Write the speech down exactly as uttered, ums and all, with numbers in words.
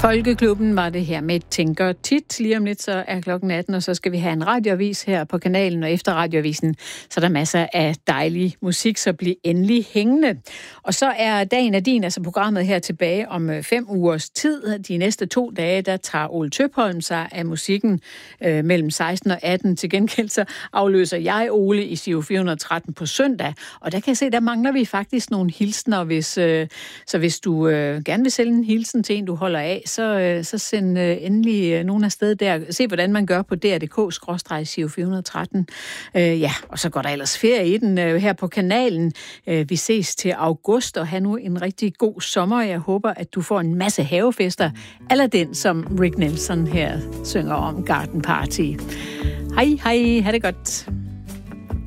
Folkeklubben var det her med Tænker tit. Lige om lidt så er klokken atten, og så skal vi have en radioavis her på kanalen, og efter radioavisen så er der masser af dejlig musik, så bliv endelig hængende. Og så er Dagen er din, altså programmet her tilbage om fem ugers tid. De næste to dage, der tager Ole Tøpholm sig af musikken øh, mellem seksten og atten. Til gengæld så afløser jeg Ole i Giro fire hundrede og tretten på søndag, og der kan jeg se, der mangler vi faktisk nogle hilsner, hvis, øh, så hvis du øh, gerne vil sælge en hilsen til en, du holder af, så, så send endelig nogen afsted der. Se, hvordan man gør på d r punktum d k skråstreg Giro fire hundrede og tretten. Øh, ja, og så går der ellers ferie i den øh, her på kanalen. Øh, vi ses til august, og have nu en rigtig god sommer. Jeg håber, at du får en masse havefester, eller den, som Rick Nelson her synger om, Garden Party. Hej, hej, ha' det godt.